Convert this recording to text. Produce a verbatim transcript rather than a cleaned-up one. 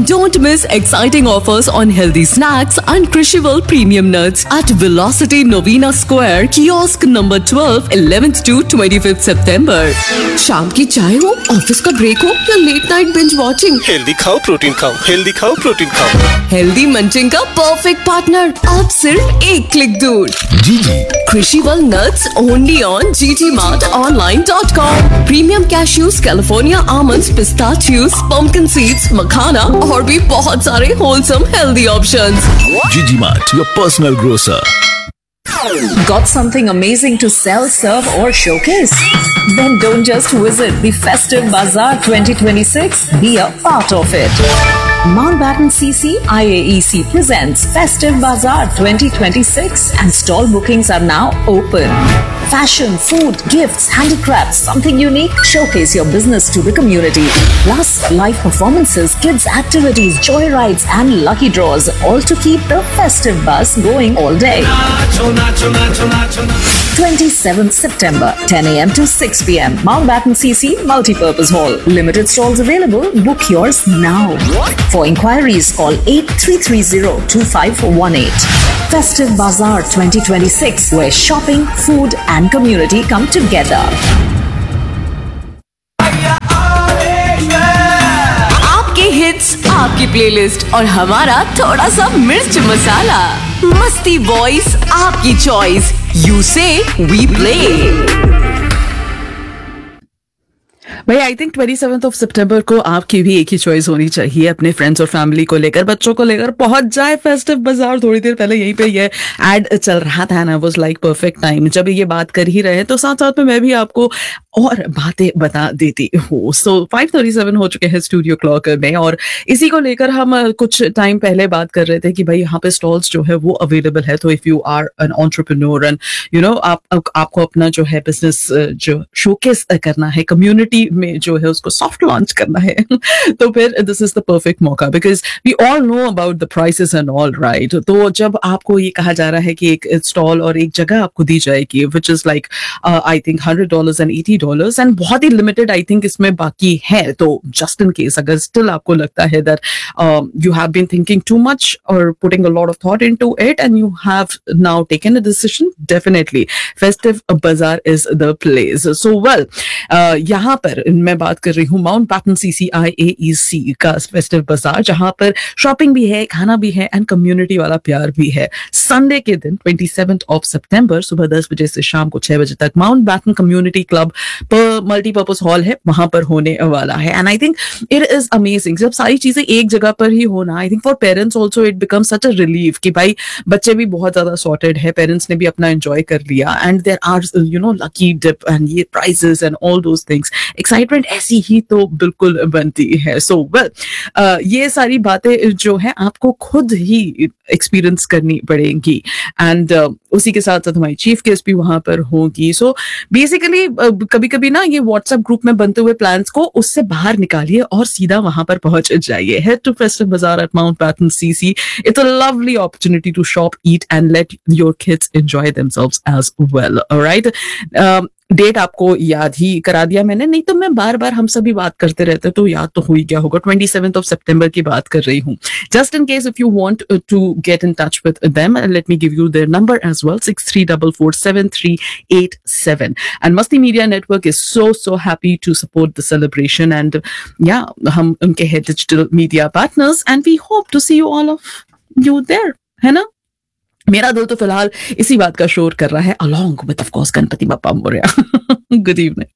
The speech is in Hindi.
Don't miss exciting offers on healthy snacks and Crushable premium nuts at Velocity Novena Square, kiosk number twelve, eleventh to twenty-fifth September. शाम की चाय हो, ऑफिस का ब्रेक हो या late night binge watching, healthy खाओ प्रोटीन खाओ, हेल्दी खाओ प्रोटीन खाओ। हेल्दी मंचिंग का परफेक्ट पार्टनर अब सिर्फ एक क्लिक दूर। जीजी Crushable nuts only on g t mart online dot com. Premium cashews, California almonds, pistachios, pumpkin seeds, makhana और भी बहुत सारे wholesome healthy options. जीजी mart, your personal grocer. Got something amazing to sell, serve or showcase? Then don't just visit the Festive Bazaar twenty twenty-six, be a part of it. Mountbatten C C I A E C presents Festive Bazaar twenty twenty-six and stall bookings are now open. Fashion, food, gifts, handicrafts, something unique, showcase your business to the community. Plus, live performances, kids activities, joyrides and lucky draws, all to keep the festive buzz going all day. twenty-seventh September, ten a m to six p m Mountbatten C C Multipurpose Hall. Limited stalls available. Book yours now. For inquiries, call eight three three zero two five one eight. Festive Bazaar twenty twenty-six, where shopping, food and community come together. आपके हिट्स, आपकी प्लेलिस्ट और हमारा थोड़ा सा मिर्च मसाला। मस्ती वॉइस, आपकी चॉइस। यू से वी प्ले। भाई I think twenty seventh of सितंबर को आपकी भी एक ही चॉइस होनी चाहिए अपने फ्रेंड्स और फैमिली को लेकर, बच्चों को लेकर पहुंच जाए फेस्टिव बाजार। थोड़ी देर पहले यहीं पे ये एड चल रहा था ना, वाज लाइक परफेक्ट टाइम। जब ये बात कर ही रहे तो साथ साथ में मैं भी आपको और बातें बता देती हूँ। सो फाइव थर्टी सेवन हो चुके हैं स्टूडियो क्लॉक में और इसी को लेकर हम कुछ टाइम पहले बात कर रहे थे कि भाई यहाँ पे स्टॉल्स जो है वो अवेलेबल है। तो if you are an entrepreneur and you know आप आपको अपना जो है बिजनेस जो शोकेस करना है, कम्युनिटी में जो है उसको सॉफ्ट लॉन्च करना है तो फिर दिस इज द परफेक्ट मौका, because we all know about the prices and all right. तो जब आपको ये कहा जा रहा है कि एक स्टॉल और एक जगह आपको दी जाएगी which is like I think hundred dollars and eighty dollars and बहुत ही लिमिटेड आई थिंक इसमें बाकी है। तो जस्ट इन केस अगर स्टिल आपको लगता है that you have been thinking too much और putting a lot of thought into it and you have now taken a decision, definitely festive बाजार is the place. So well यहाँ पर मैं बात कर रही हूँ माउंटबैटन सी सी आई ए ई सी का फेस्टिव बाजार, जहां पर शॉपिंग भी है, खाना भी है एंड कम्युनिटी वाला प्यार भी है। संडे के दिन ट्वेंटी सेवेंथ ऑफ सितंबर सुबह दस बजे से शाम को छह बजे तक माउंटबैटन कम्युनिटी क्लब पर मल्टीपर्पज हॉल है, वहां पर होने वाला है। And I think it is amazing जब सारी चीजें एक जगह पर ही होना। I think for parents also it become such a relief कि भाई बच्चे भी बहुत ज्यादा सॉर्टेड है, पेरेंट्स ने भी अपना एंजॉय कर लिया and there are you know lucky dip and ये prices and all those things. Excitement ऐसी ही तो बिल्कुल बनती है। सो so, वेल well, uh, ये सारी बातें जो है आपको खुद ही एक्सपीरियंस करनी पड़ेंगी एंड uh, उसी के साथ साथ हमारी चीफ गेस्ट भी वहां पर होगी। सो बेसिकली कभी कभी ना ये व्हाट्सएप ग्रुप में बनते हुए प्लान्स को उससे बाहर निकालिए और सीधा वहां पर पहुंच जाइए। हेड टू फेस्टिव बाजार eight Mountbatten CC. It's a lovely opportunity to shop, eat and let your kids enjoy themselves as well. Alright, date आपको याद ही करा दिया मैंने, नहीं तो मैं बार बार हम सभी बात करते रहते तो याद तो हुई क्या होगा। ट्वेंटी सेवेंथ ऑफ सितंबर की बात कर रही हूँ। Just in case if you want to get in touch with them, let me give you their number as well, six three four four seven three eight seven. And मस्ती media network is so so happy to support the celebration and या हम उनके हैं digital media partners and we hope to C you all of you there, है ना। मेरा दिल तो फिलहाल इसी बात का शोर कर रहा है, along with of course Ganpati Bappa Morya. Good evening.